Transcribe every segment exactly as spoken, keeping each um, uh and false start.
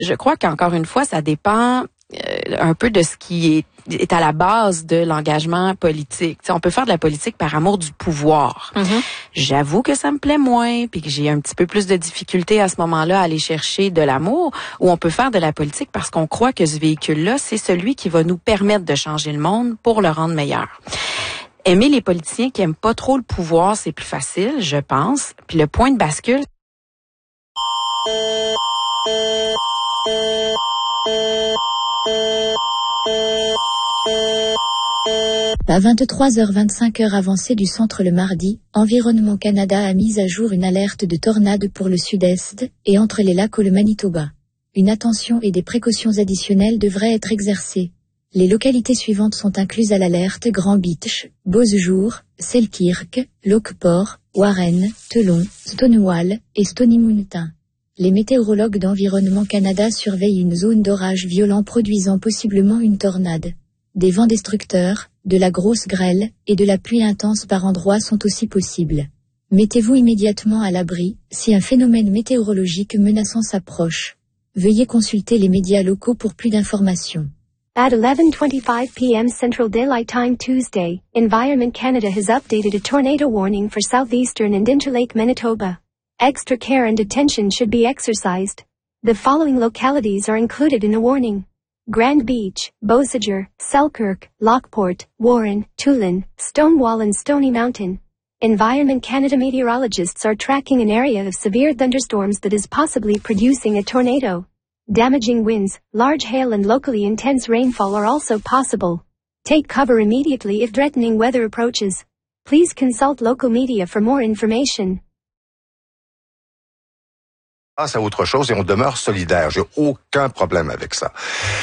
je crois qu'encore une fois, ça dépend euh, un peu de ce qui est est à la base de l'engagement politique. T'sais, on peut faire de la politique par amour du pouvoir. Mm-hmm. J'avoue que ça me plaît moins, puis que j'ai un petit peu plus de difficulté à ce moment-là à aller chercher de l'amour, ou on peut faire de la politique parce qu'on croit que ce véhicule-là, c'est celui qui va nous permettre de changer le monde pour le rendre meilleur. Aimer les politiciens qui aiment pas trop le pouvoir, c'est plus facile, je pense. Puis le point de bascule... À vingt-trois heures vingt-cinq heure avancée du centre le mardi, Environnement Canada a mis à jour une alerte de tornade pour le sud-est et entre les lacs ou le Manitoba. Une attention et des précautions additionnelles devraient être exercées. Les localités suivantes sont incluses à l'alerte: Grand Beach, Beausejour, Selkirk, Lockport, Warren, Telon, Stonewall et Stony Mountain. Les météorologues d'Environnement Canada surveillent une zone d'orage violent produisant possiblement une tornade. Des vents destructeurs, de la grosse grêle et de la pluie intense par endroits sont aussi possibles. Mettez-vous immédiatement à l'abri si un phénomène météorologique menaçant s'approche. Veuillez consulter les médias locaux pour plus d'informations. At eleven twenty-five p.m. Central Daylight Time Tuesday, Environment Canada has updated a tornado warning for southeastern and Interlake Manitoba. Extra care and attention should be exercised. The following localities are included in the warning: Grand Beach, Beausejour, Selkirk, Lockport, Warren, Tulin, Stonewall and Stony Mountain. Environment Canada meteorologists are tracking an area of severe thunderstorms that is possibly producing a tornado. Damaging winds, large hail and locally intense rainfall are also possible. Take cover immediately if threatening weather approaches. Please consult local media for more information. Passe à autre chose et on demeure solidaire. J'ai aucun problème avec ça.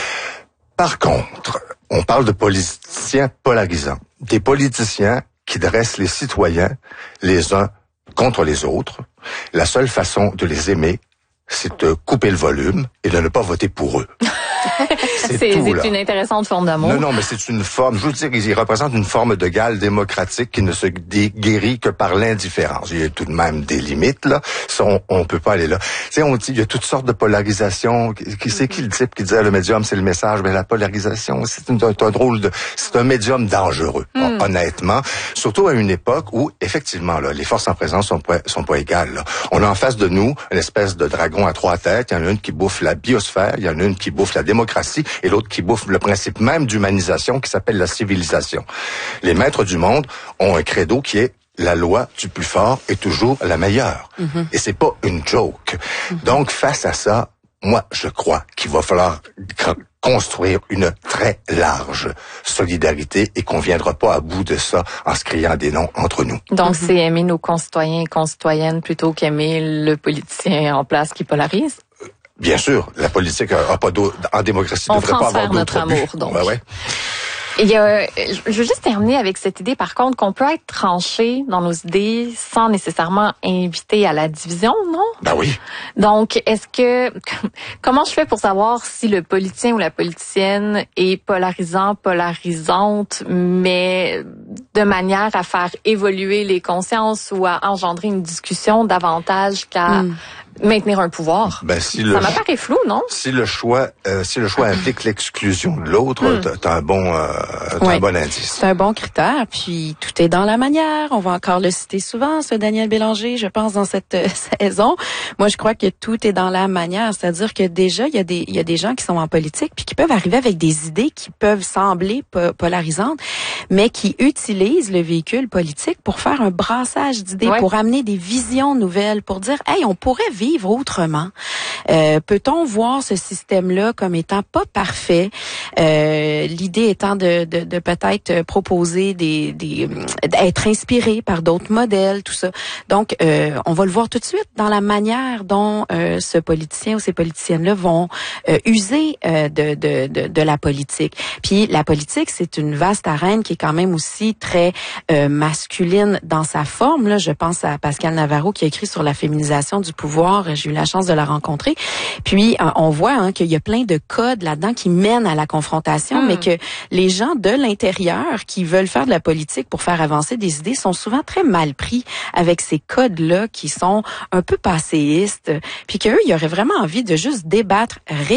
Par contre, on parle de politiciens polarisants. Des politiciens qui dressent les citoyens les uns contre les autres. La seule façon de les aimer, c'est de couper le volume et de ne pas voter pour eux. C'est, c'est, tout, c'est une intéressante forme d'amour. Non, non, mais c'est une forme, je veux dire, ils représentent une forme de Galles démocratique qui ne se guérit que par l'indifférence. Il y a tout de même des limites, là. Ça, on, on peut pas aller là. Tu sais, on dit, il y a toutes sortes de polarisations. Qui c'est qui le type qui disait le médium, c'est le message? Mais la polarisation, c'est une, un drôle de, c'est un médium dangereux, mm. honnêtement. Surtout à une époque où, effectivement, là, les forces en présence sont pas, sont pas égales, là. On a en face de nous une espèce de dragon à trois têtes. Il y en a une qui bouffe la biosphère, il y en a une qui bouffe la démocratie, et l'autre qui bouffe le principe même d'humanisation qui s'appelle la civilisation. Les maîtres du monde ont un credo qui est la loi du plus fort est toujours la meilleure. Mm-hmm. Et c'est pas une joke. Mm-hmm. Donc, face à ça, moi, je crois qu'il va falloir construire une très large solidarité et qu'on viendra pas à bout de ça en se criant des noms entre nous. Donc, mm-hmm. c'est aimer nos concitoyens et concitoyennes plutôt qu'aimer le politicien en place qui polarise? Bien sûr, la politique a, a pas d'autre, en démocratie, ne devrait pas avoir d'autre notre amour, donc. Ouais, ouais. Il y a, je veux juste terminer avec cette idée, par contre, qu'on peut être tranché dans nos idées sans nécessairement inviter à la division, non? Ben oui. Donc, est-ce que, comment je fais pour savoir si le politicien ou la politicienne est polarisant, polarisante, mais de manière à faire évoluer les consciences ou à engendrer une discussion davantage qu'à mm. maintenir un pouvoir? Ben, si ça le, m'apparaît flou, non? Si le choix, euh, si le choix implique l'exclusion de l'autre, mm. t'as, t'as un bon, euh, t'as oui. un bon indice. C'est un bon critère. Puis tout est dans la manière. On va encore le citer souvent, ce Daniel Bélanger, je pense, dans cette euh, saison. Moi, je crois que tout est dans la manière. C'est-à-dire que déjà, il y a des, il y a des gens qui sont en politique puis qui peuvent arriver avec des idées qui peuvent sembler po- polarisantes, mais qui utilisent le véhicule politique pour faire un brassage d'idées, ouais. pour amener des visions nouvelles, pour dire, hey, on pourrait vivre autrement. Euh, peut-on voir ce système-là comme étant pas parfait? Euh, l'idée étant de, de, de peut-être proposer des, des, d'être inspiré par d'autres modèles, tout ça. Donc, euh, on va le voir tout de suite dans la manière dont euh, ce politicien ou ces politiciennes-là vont euh, user euh, de, de, de, de la politique. Puis, la politique, c'est une vaste arène qui est quand même aussi très euh, masculine dans sa forme. Là, je pense à Pascal Navarro qui a écrit sur la féminisation du pouvoir Mémoire. J'ai eu la chance de la rencontrer. Puis, on voit hein, qu'il y a plein de codes là-dedans qui mènent à la confrontation, mmh. mais que les gens de l'intérieur qui veulent faire de la politique pour faire avancer des idées sont souvent très mal pris avec ces codes-là qui sont un peu passéistes, puis qu'eux, ils auraient vraiment envie de juste débattre